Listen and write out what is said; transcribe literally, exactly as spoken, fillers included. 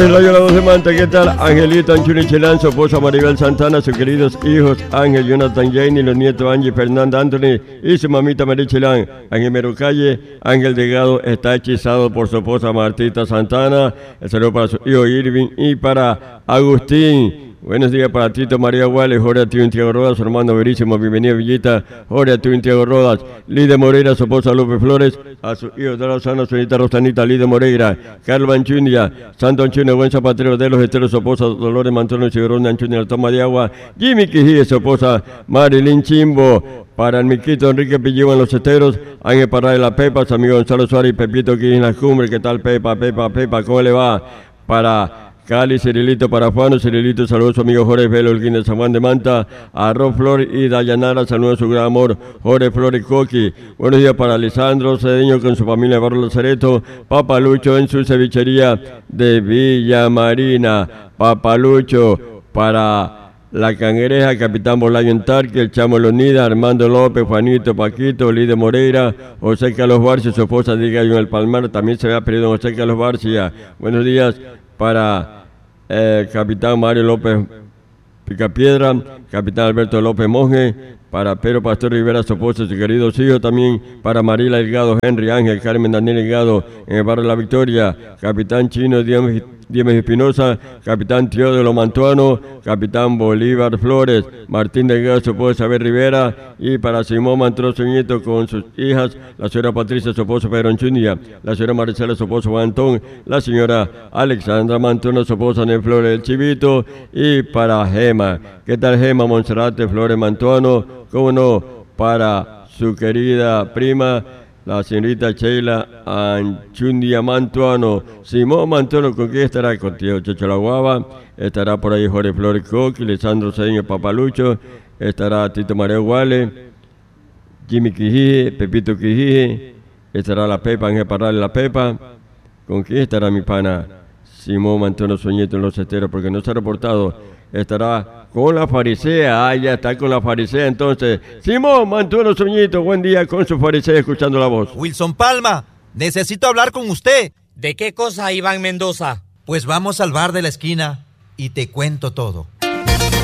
El rayo de la voz de Manta, ¿qué tal? Angelito Anchuni Chelán, su esposa Maribel Santana, sus queridos hijos Ángel, Jonathan, Janie, los nietos Angie, Fernanda, Anthony y su mamita María Chelán. Ángel Merocalle, Ángel Delgado está hechizado por su esposa Martita Santana. El saludo para su hijo Irving y para Agustín. Buenos días para Tito María Guales, Jorge Tío Tiago Rodas, su hermano Verísimo, bienvenida Villita, Jorge Tío Tiago Rodas, Lide Moreira, su esposa López Flores, a su hijo de Rosana, su nieta Rosanita, Lide Moreira, Carlos Anchunia, Santo Anchunia, buen zapatero de los esteros, su esposa Dolores Mantono y Ciberón Anchunia, la toma de agua, Jimmy Quijí, su esposa Marilyn Chimbo, para el Miquito Enrique Pillín en los esteros, Ángel Parra de la Pepa, su amigo Gonzalo Suárez y Pepito Quijí en la cumbre, ¿qué tal Pepa, Pepa, Pepa, cómo le va? Para Cali, Cirilito para Juan, Cirilito, saludos a su amigo Jorge Velo, el de San Juan de Manta, a Ron Flor y Dayanara, saludos a su gran amor, Jorge Flor y Coqui. Buenos días para Lisandro Cedeño con su familia de Barrio Lazareto, Papalucho en su cevichería de Villa Marina, Papalucho para La Cangreja, Capitán Bolaño en Tarque, el Chamo Leonida, Armando López, Juanito, Paquito, Lide Moreira, José Carlos Barcia, su esposa Diga en el Palmar, también se había pedido José Carlos Barcia. Buenos días para el Capitán Mario López Picapiedra, Capitán Alberto López Monge, para Pedro Pastor Rivera, su esposa, sus queridos hijos, también para Marila Delgado, Henry Ángel, Carmen Daniel Delgado, en el barrio La Victoria, Capitán Chino Diemes Espinosa, Capitán Teodoro Mantuano, Capitán Bolívar Flores, Martín Delgado, su esposa Isabel Rivera, y para Simón Mantró, su nieto con sus hijas, la señora Patricia, su esposo Pedro Anchunia, la señora Maricela, su esposo Juan Antón, la señora Alexandra Mantuano, su esposa Nel Flores del Chivito, y para Gema, ¿qué tal Gema? Monserrate Flores Mantuano, cómo no, para su querida prima, la señorita Sheila Anchundia Mantuano, Simón Mantuano, ¿con quién estará? Con tío Checho La Guava, estará por ahí Jorge Flores Coqui, Lisandro Cedeño Papalucho, estará Tito María Guale, Jimmy Quijí, Pepito Quijí, estará la Pepa, Ángel Parral la Pepa, ¿con quién estará mi pana? Simón Mantuano Soñito en los esteros, porque no se ha reportado, estará con la farisea, ah, ya está con la farisea entonces. Simón Mantuano Soñito, buen día con su farisea escuchando la voz. Wilson Palma, necesito hablar con usted. ¿De qué cosa, Iván Mendoza? Pues vamos al bar de la esquina y te cuento todo.